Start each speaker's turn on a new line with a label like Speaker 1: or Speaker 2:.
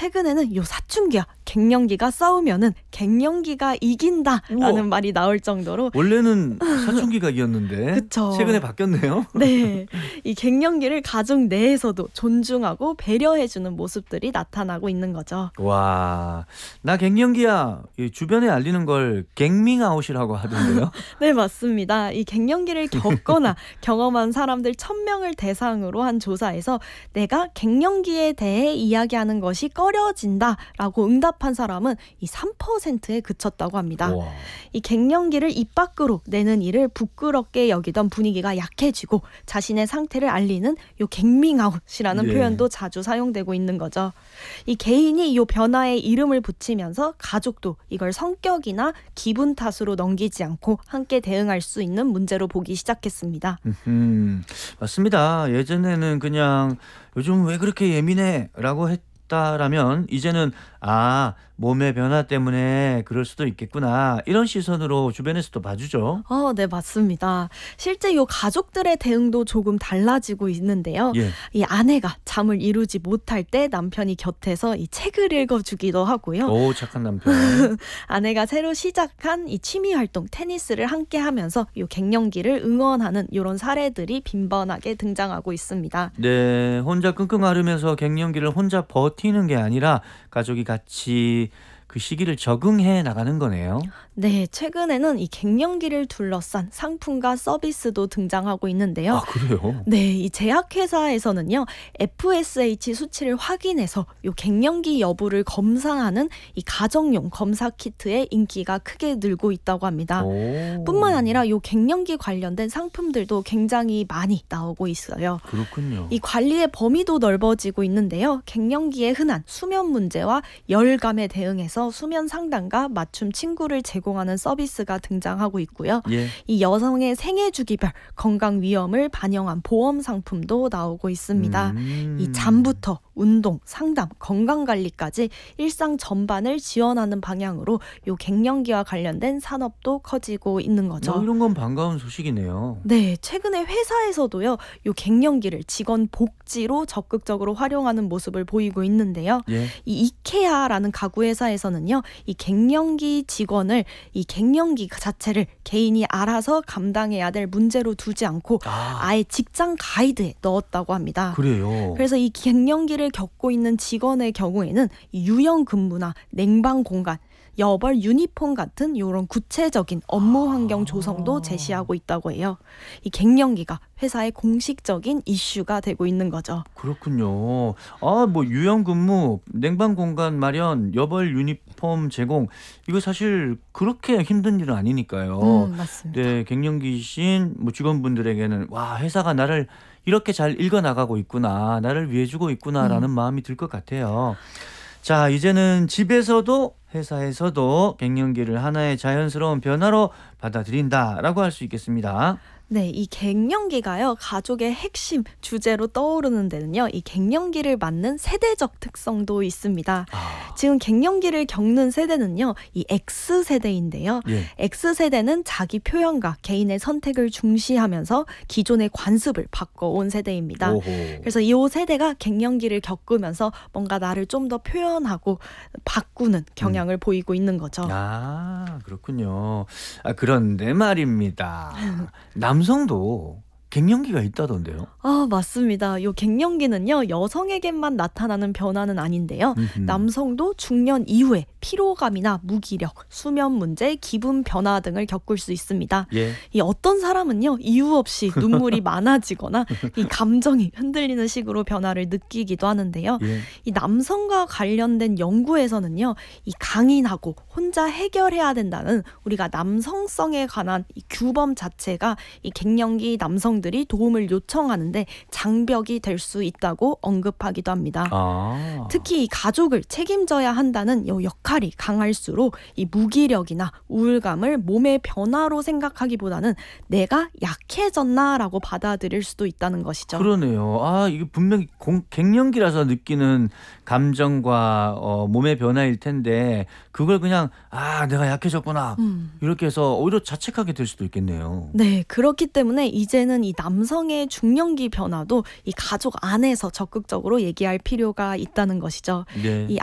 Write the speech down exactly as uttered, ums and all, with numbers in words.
Speaker 1: 최근에는 요 사춘기와 갱년기가 싸우면은 갱년기가 이긴다라는
Speaker 2: 우와.
Speaker 1: 말이 나올 정도로
Speaker 2: 원래는 사춘기가 이겼는데
Speaker 1: 그쵸.
Speaker 2: 최근에 바뀌었네요.
Speaker 1: 네, 이 갱년기를 가족 내에서도 존중하고 배려해주는 모습들이 나타나고 있는 거죠.
Speaker 2: 와, 나 갱년기야. 이 주변에 알리는 걸 갱밍아웃이라고 하던데요.
Speaker 1: 네, 맞습니다. 이 갱년기를 겪거나 경험한 사람들 천 명을 대상으로 한 조사에서 내가 갱년기에 대해 이야기하는 것이 꺼려진다라고 응답한 사람은 이 삼 퍼센트에 그쳤다고 합니다.
Speaker 2: 우와.
Speaker 1: 이 갱년기를 입 밖으로 내는 일을 부끄럽게 여기던 분위기가 약해지고 자신의 상태를 알리는 요 갱밍아웃이라는
Speaker 2: 예.
Speaker 1: 표현도 자주 사용되고 있는 거죠. 이 개인이 요 변화에 이름을 붙이면서 가족도 이걸 성격이나 기분 탓으로 넘기지 않고 함께 대응할 수 있는 문제로 보기 시작했습니다.
Speaker 2: 음, 맞습니다. 예전에는 그냥 요즘 왜 그렇게 예민해? 라고 했다라면 이제는 아, 몸의 변화 때문에 그럴 수도 있겠구나. 이런 시선으로 주변에서도 봐주죠.
Speaker 1: 어, 네, 맞습니다. 실제 요 가족들의 대응도 조금 달라지고 있는데요.
Speaker 2: 예.
Speaker 1: 이 아내가 잠을 이루지 못할 때 남편이 곁에서 이 책을 읽어주기도 하고요.
Speaker 2: 오, 착한 남편.
Speaker 1: 아내가 새로 시작한 이 취미 활동 테니스를 함께 하면서 요 갱년기를 응원하는 이런 사례들이 빈번하게 등장하고 있습니다.
Speaker 2: 네, 혼자 끙끙 앓으면서 갱년기를 혼자 버티는 게 아니라 가족이 같이 그 시기를 적응해 나가는 거네요.
Speaker 1: 네, 최근에는 이 갱년기를 둘러싼 상품과 서비스도 등장하고 있는데요.
Speaker 2: 아, 그래요?
Speaker 1: 네, 이 제약회사에서는요, 에프에스에이치 수치를 확인해서 요 갱년기 여부를 검사하는 이 가정용 검사 키트의 인기가 크게 늘고 있다고 합니다.
Speaker 2: 오.
Speaker 1: 뿐만 아니라 요 갱년기 관련된 상품들도 굉장히 많이 나오고 있어요.
Speaker 2: 그렇군요.
Speaker 1: 이 관리의 범위도 넓어지고 있는데요. 갱년기에 흔한 수면 문제와 열감에 대응해서 수면 상담과 맞춤 침구를 제공하는 서비스가 등장하고 있고요.
Speaker 2: 예.
Speaker 1: 이 여성의 생애 주기별 건강 위험을 반영한 보험 상품도 나오고 있습니다.
Speaker 2: 음.
Speaker 1: 이 잠부터 운동, 상담, 건강관리까지 일상 전반을 지원하는 방향으로 요 갱년기와 관련된 산업도 커지고 있는 거죠.
Speaker 2: 뭐 이런 건 반가운 소식이네요.
Speaker 1: 네, 최근에 회사에서도요, 요 갱년기를 직원 복지로 적극적으로 활용하는 모습을 보이고 있는데요.
Speaker 2: 예.
Speaker 1: 이 이케아라는 가구 회사에서는요, 이 갱년기 직원을 이 갱년기 자체를 개인이 알아서 감당해야 될 문제로 두지 않고
Speaker 2: 아,
Speaker 1: 아예 직장 가이드에 넣었다고 합니다.
Speaker 2: 그래요.
Speaker 1: 그래서 이 갱년기를 겪고 있는 직원의 경우에는 이 유연 근무나 냉방 공간, 여벌 유니폼 같은 이런 구체적인 업무 환경 조성도 제시하고 있다고 해요. 이 갱년기가 회사의 공식적인 이슈가 되고 있는 거죠.
Speaker 2: 그렇군요. 아, 뭐 유연 근무, 냉방 공간 마련, 여벌 유니폼 제공 이거 사실 그렇게 힘든 일은 아니니까요.
Speaker 1: 음, 맞습니다.
Speaker 2: 네, 갱년기신 뭐 직원분들에게는 와, 회사가 나를 이렇게 잘 읽어 나가고 있구나, 나를 위해주고 있구나라는
Speaker 1: 음.
Speaker 2: 마음이 들 것 같아요. 자, 이제는 집에서도 회사에서도 갱년기를 하나의 자연스러운 변화로 받아들인다라고 할 수 있겠습니다.
Speaker 1: 네, 이 갱년기가요, 가족의 핵심 주제로 떠오르는 데는요, 이 갱년기를 맞는 세대적 특성도 있습니다.
Speaker 2: 아,
Speaker 1: 지금 갱년기를 겪는 세대는요, 이 X세대인데요.
Speaker 2: 예.
Speaker 1: X세대는 자기 표현과 개인의 선택을 중시하면서 기존의 관습을 바꿔온 세대입니다.
Speaker 2: 오호.
Speaker 1: 그래서 이 세대가 갱년기를 겪으면서 뭔가 나를 좀 더 표현하고 바꾸는 경향을 보이고 있는 거죠.
Speaker 2: 아, 그렇군요. 아, 그런데 말입니다. 남성도 갱년기가 있다던데요.
Speaker 1: 아, 맞습니다. 요 갱년기는요, 여성에게만 나타나는 변화는 아닌데요.
Speaker 2: 음흠.
Speaker 1: 남성도 중년 이후에 피로감이나 무기력, 수면 문제, 기분 변화 등을 겪을 수 있습니다.
Speaker 2: 예.
Speaker 1: 이 어떤 사람은요, 이유 없이 눈물이 많아지거나 이 감정이 흔들리는 식으로 변화를 느끼기도 하는데요.
Speaker 2: 예.
Speaker 1: 이 남성과 관련된 연구에서는요, 이 강인하고 혼자 해결해야 된다는 우리가 남성성에 관한 이 규범 자체가 이 갱년기 남성들이 도움을 요청하는데 장벽이 될 수 있다고 언급하기도 합니다.
Speaker 2: 아.
Speaker 1: 특히 이 가족을 책임져야 한다는 이 역할이 강할수록 이 무기력이나 우울감을 몸의 변화로 생각하기보다는 내가 약해졌나라고 받아들일 수도 있다는 것이죠.
Speaker 2: 그러네요. 아, 이게 분명히 공, 갱년기라서 느끼는 감정과 어, 몸의 변화일 텐데 그걸 그냥 아, 내가 약해졌구나
Speaker 1: 음.
Speaker 2: 이렇게 해서 오히려 자책하게 될 수도 있겠네요.
Speaker 1: 네, 그렇기 때문에 이제는 이 남성의 중년기 변화도 이 가족 안에서 적극적으로 얘기할 필요가 있다는 것이죠.
Speaker 2: 네.
Speaker 1: 이